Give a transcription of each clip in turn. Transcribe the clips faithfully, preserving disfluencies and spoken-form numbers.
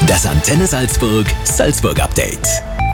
Das Antenne Salzburg Salzburg Update.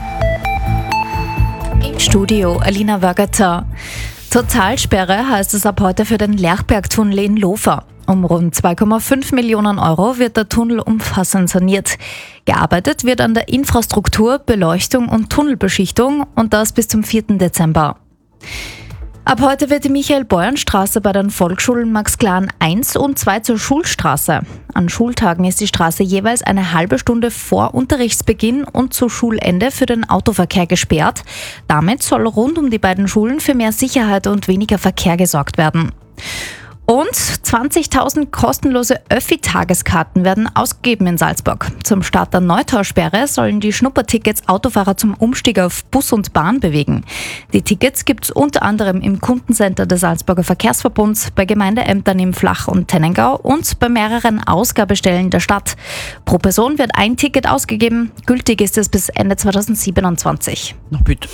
Im Studio Alina Wörgerter. Totalsperre heißt es ab heute für den Lerchbergtunnel in Lofer. Um rund zwei Komma fünf Millionen Euro wird der Tunnel umfassend saniert. Gearbeitet wird an der Infrastruktur, Beleuchtung und Tunnelbeschichtung und das bis zum vierten Dezember. Ab heute wird die Michael-Beuern-Straße bei den Volksschulen Max Glan eins und zwei zur Schulstraße. An Schultagen ist die Straße jeweils eine halbe Stunde vor Unterrichtsbeginn und zu Schulende für den Autoverkehr gesperrt. Damit soll rund um die beiden Schulen für mehr Sicherheit und weniger Verkehr gesorgt werden. Und zwanzigtausend kostenlose Öffi-Tageskarten werden ausgegeben in Salzburg. Zum Start der Neutaussperre sollen die Schnuppertickets Autofahrer zum Umstieg auf Bus und Bahn bewegen. Die Tickets gibt es unter anderem im Kundencenter des Salzburger Verkehrsverbunds, bei Gemeindeämtern im Flach- und Tennengau und bei mehreren Ausgabestellen der Stadt. Pro Person wird ein Ticket ausgegeben. Gültig ist es bis Ende zweitausendsiebenundzwanzig. Na bitte.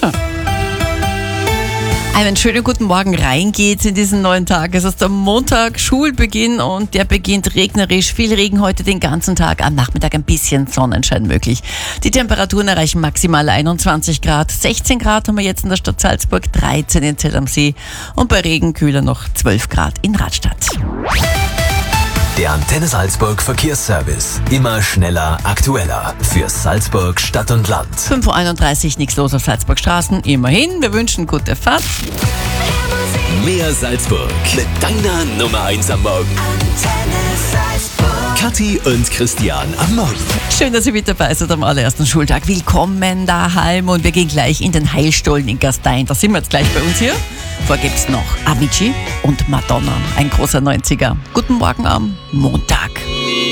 Einen schönen guten Morgen, rein geht's in diesen neuen Tag. Es ist am Montag, Schulbeginn und der beginnt regnerisch. Viel Regen heute den ganzen Tag, am Nachmittag ein bisschen Sonnenschein möglich. Die Temperaturen erreichen maximal einundzwanzig Grad. sechzehn Grad haben wir jetzt in der Stadt Salzburg, dreizehn in Zell am See und bei Regen kühler noch zwölf Grad in Radstadt. Der Antenne Salzburg Verkehrsservice. Immer schneller, aktueller. Für Salzburg, Stadt und Land. fünf Uhr einunddreißig, nichts los auf Salzburg Straßen. Immerhin, wir wünschen gute Fahrt. Mehr Salzburg. Mit deiner Nummer eins am Morgen. Kathi und Christian am Morgen. Schön, dass ihr mit dabei seid am allerersten Schultag. Willkommen daheim und wir gehen gleich in den Heilstollen in Gastein. Da sind wir jetzt gleich bei uns hier. Vorher gibt's noch Avicii und Madonna, ein großer neunziger. Guten Morgen am Montag.